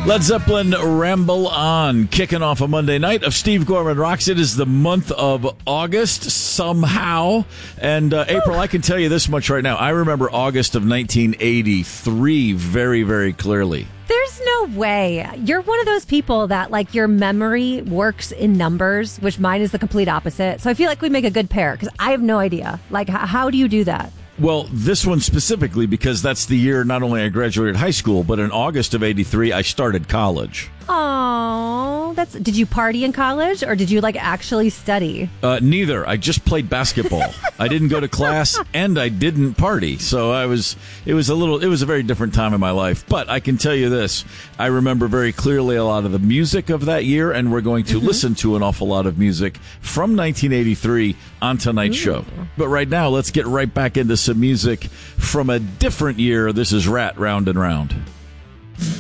Led Zeppelin, Ramble On, kicking off a Monday night of Steve Gorman Rocks. It is the month of August somehow. And April, I can tell you this much right now. I remember August of 1983 very, very clearly. There's no way. You're one of those people that, like, your memory works in numbers, which mine is the complete opposite. So I feel like we make a good pair because I have no idea. Like, how do you do that? Well, this one specifically because that's the year not only I graduated high school, but in August of 83, I started college. Oh, did you party in college or did you actually study? Neither. I just played basketball. I didn't go to class and I didn't party. So it was a very different time in my life. But I can tell you this. I remember very clearly a lot of the music of that year, and we're going to listen to an awful lot of music from 1983 on tonight's show. But right now, let's get right back into some music from a different year. This is Rat, Round and Round.